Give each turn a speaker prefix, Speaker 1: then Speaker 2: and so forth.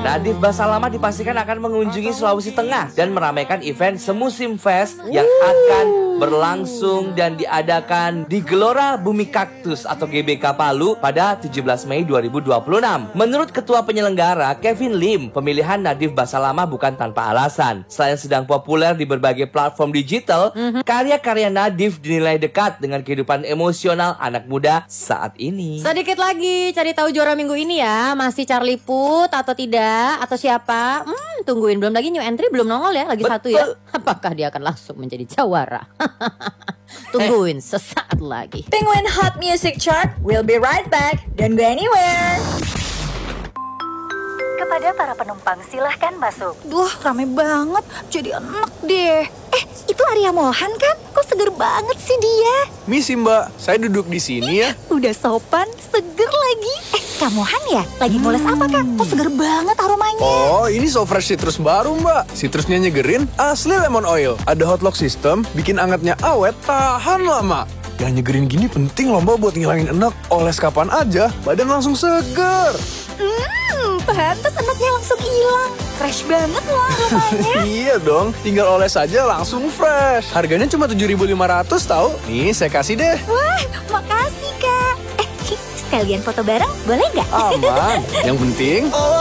Speaker 1: Nadif Basalamah dipastikan akan mengunjungi Sulawesi Tengah dan meramaikan event Semusim Fest yang akan berlangsung dan diadakan di Gelora Bumi Kaktus atau GBK Palu pada 17 Mei 2026. Menurut Ketua Penyelenggara Kevin Lim, pemilihan Nadif Basalamah bukan tanpa alasan. Selain sedang populer di berbagai platform digital, karya-karya Nadif dinilai dekat dengan kehidupan emosional anak muda saat ini.
Speaker 2: Sedikit lagi cari tahu juara minggu ini ya. Masih Charlie Puth atau tidak? Atau siapa? Tungguin, belum lagi new entry, belum nongol ya. Lagi satu ya. Apakah dia akan langsung menjadi jawara? Tungguin sesaat lagi.
Speaker 3: Penguin Hot Music Chart will be right back. Don't go anywhere.
Speaker 4: Kepada para penumpang silahkan masuk.
Speaker 3: Duh, rame banget. Jadi enak deh. Itu Arya Mohan kan? Kok seger banget sih dia?
Speaker 5: Misi Mbak, saya duduk di sini ya.
Speaker 3: Udah sopan, seger lagi. Kak Mohan ya? Lagi ngoles apa Kak? Kok seger banget aromanya?
Speaker 5: Oh, ini so fresh citrus baru Mbak. Citrusnya nyegerin, asli lemon oil. Ada hot lock system, bikin angetnya awet, tahan lama. Yang nyegerin gini penting loh Mbak buat ngilangin enak. Oles kapan aja, badan langsung seger.
Speaker 3: Pantes enaknya langsung hilang. Fresh banget loh aromanya.
Speaker 5: Iya dong, tinggal oles aja langsung fresh. Harganya cuma 7.500 tahu. Nih, saya kasih deh.
Speaker 3: Wah, makasih Kak. Sekalian foto bareng, boleh nggak?
Speaker 5: Aman. Yang penting